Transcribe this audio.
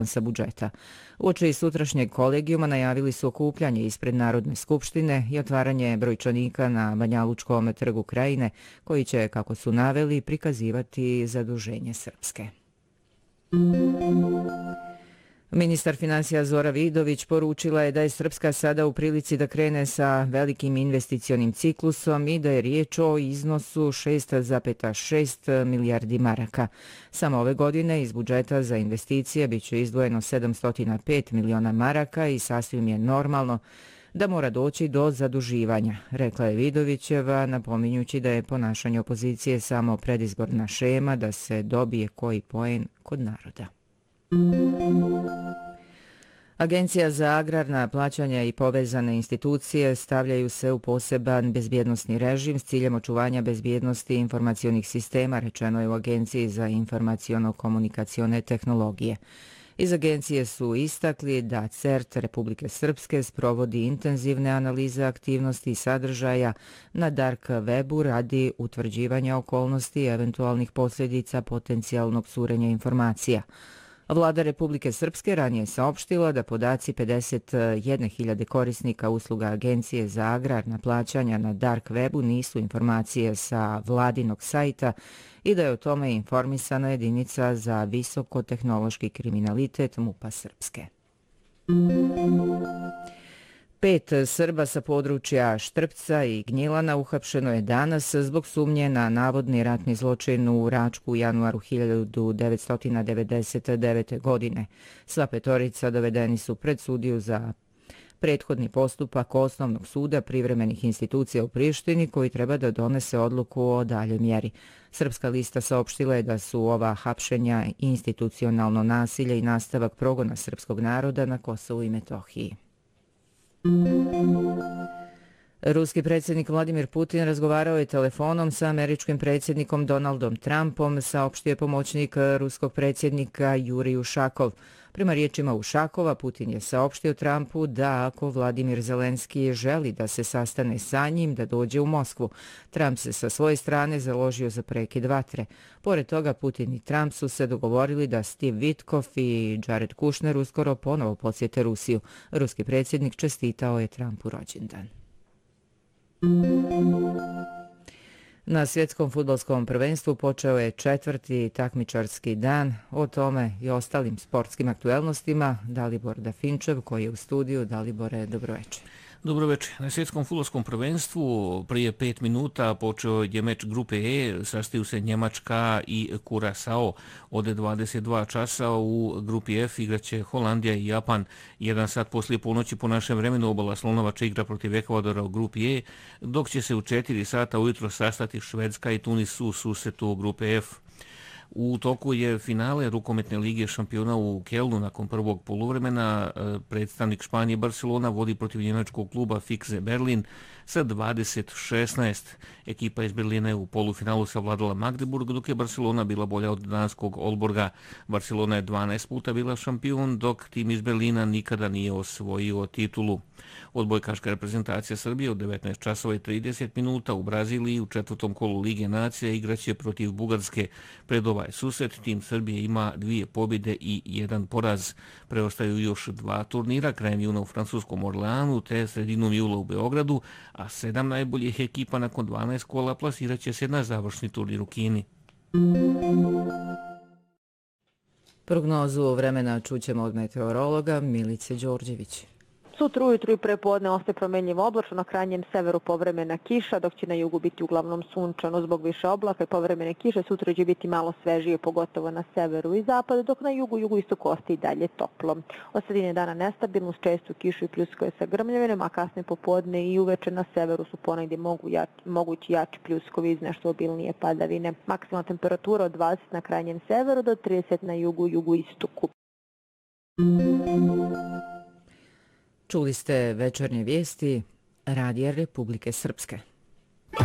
budžeta. Uoči sutrašnjeg kolegijuma najavili su okupljanje ispred Narodne skupštine i otvaranje brojčanika na Banjalučkom trgu Krajine, koji će, kako su naveli, prikazivati zaduženje Srpske. Ministar finansija Zora Vidović poručila je da je Srpska sada u prilici da krene sa velikim investicionim ciklusom i da je riječ o iznosu 6,6 milijardi maraka. Samo ove godine iz budžeta za investicije bit će izdvojeno 705 miliona maraka i sasvim je normalno da mora doći do zaduživanja, rekla je Vidovićeva, napominjući da je ponašanje opozicije samo predizborna šema da se dobije koji poen kod naroda. Agencija za agrarna plaćanja i povezane institucije stavljaju se u poseban bezbjednosni režim s ciljem očuvanja bezbjednosti informacionih sistema, rečeno je u Agenciji za informaciono-komunikacione tehnologije. Iz agencije su istakli da CERT Republike Srpske sprovodi intenzivne analize aktivnosti i sadržaja na dark webu radi utvrđivanja okolnosti i eventualnih posljedica potencijalnog curenja informacija. Vlada Republike Srpske ranije saopštila da podaci 51.000 korisnika usluga Agencije za agrarna plaćanja na dark webu nisu informacije sa vladinog sajta i da je o tome informisana jedinica za visokotehnološki kriminalitet MUP-a Srpske. 5 Srba sa područja Štrpca i Gnjilana uhapšeno je danas zbog sumnje na navodni ratni zločin u Račku u januaru 1999. godine. Sva petorica dovedeni su pred sudiju za prethodni postupak Osnovnog suda privremenih institucija u Prištini koji treba da donese odluku o daljoj mjeri. Srpska lista saopštila je da su ova hapšenja institucionalno nasilje i nastavak progona srpskog naroda na Kosovu i Metohiji. Ruski predsjednik Vladimir Putin razgovarao je telefonom sa američkim predsjednikom Donaldom Trumpom, saopštio je pomoćnik ruskog predsjednika Jurij Ušakov. Prema riječima Ušakova, Putin je saopštio Trumpu da ako Vladimir Zelenski želi da se sastane sa njim, da dođe u Moskvu. Trump se sa svoje strane založio za prekid vatre. Pored toga, Putin i Trump su se dogovorili da Steve Witkoff i Jared Kushner uskoro ponovo posjete Rusiju. Ruski predsjednik čestitao je Trumpu rođendan. Na svjetskom fudbalskom prvenstvu počeo je 4. takmičarski dan. O tome i ostalim sportskim aktuelnostima Dalibor Dafinčev koji je u studiju. Dalibore, dobroveče. Dobroveče. Na svjetskom fudbalskom prvenstvu prije 5 minuta počeo je meč grupe E, sastaju se Njemačka i Curaçao. Od 22 časa u grupi F igraće Holandija i Japan. 1 sat poslije ponoći po našem vremenu Obala Slonovača igra protiv Ekvadora u grupi E, dok će se u 4 sata ujutro sastati Švedska i Tunis u susretu grupe F. U toku je finale rukometne lige šampiona u Kelnu nakon prvog poluvremena. Predstavnik Španije Barcelona vodi protiv njemačkog kluba Fixe Berlin sa 20-16. Ekipa iz Berlina je u polufinalu savladala Magdeburg, dok je Barcelona bila bolja od danskog Olborga. Barcelona je 12 puta bila šampion, dok tim iz Berlina nikada nije osvojio titulu. Odbojkaška reprezentacija Srbije od 19 časova i 30 minuta u Braziliji u 4. kolu Lige nacija igraće protiv Bugarske. Pred ovaj susret tim Srbije ima 2 pobjede i 1 poraz. Preostaju još 2 turnira krajem juna u francuskom Orleanu te sredinom jula u Beogradu, a 7 najboljih ekipa nakon 12 kola plasirat će se na završni turnir u Kini. Prognozu vremena čućemo od meteorologa Milice Đorđević. Sutra ujutru i prepodne ostaje promjenjivo oblačno, na krajnjem severu povremena kiša, dok će na jugu biti uglavnom sunčano zbog više oblaka i povremene kiše. Sutra će biti malo svežije, pogotovo na severu i zapadu, dok na jugoistoku ostaje i dalje toplo. Od sredine dana nestabilno uz čestu kišu i pljuskove sa grmljavinom, a kasne popodne i uveče na severu su ponegdje mogući jači pljuskovi iz nešto obilnije padavine. Maksimalna temperatura od 20 na krajnjem severu do 30 na jugoistoku. Čuli ste večernje vijesti Radija Republike Srpske.